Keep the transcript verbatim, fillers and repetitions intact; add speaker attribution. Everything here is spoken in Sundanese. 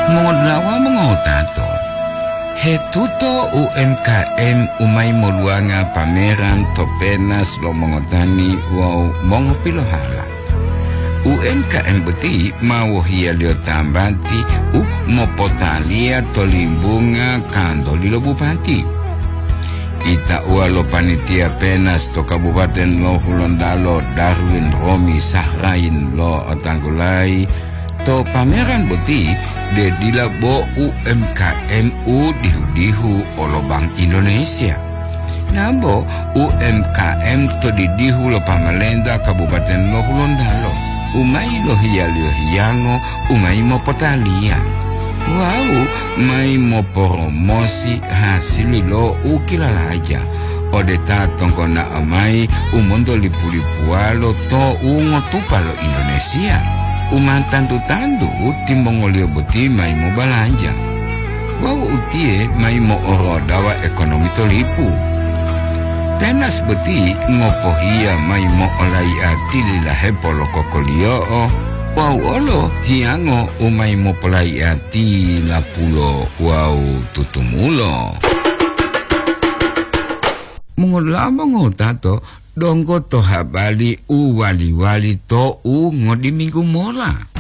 Speaker 1: Mongolawa mongotato. He tuto U M K M umay moluanga pameran topenas lo mongotani wow mongopilohala. U M K M beti mawahia lio tambati u mopotalia tolimbunga kando lilo bupati. Ita ua lo panitia penas to kabupaten lo Hulondalo Darwin Romi Sahrain lo Otanggulai to pameran beti de dilabo U M K M U dihu-dihu olo Bank Indonesia. Nabo U M K M to didihu lo Pamalenda Kabupaten lo Hulondalo. Umay lo hiyalio hiyango, umay mo potalian. Wow, may mo promosi hasil lo ukilalaja. O de tatong ko na amay umundo lipu-lipualo to ungo tupalo Indonesia. Umantandu-tandu timbongolio buti may mo balanja. Wow utie may mo orodawa ekonomi to lipu. Tenas beti ngopohia may mo olay atili lahe polo kokolio o. Wow olo hiango umay mo polay ati la pulo wow tutumulo. Mongolabang o tato donggo to habali u wali-wali to u ngodi minggu mola.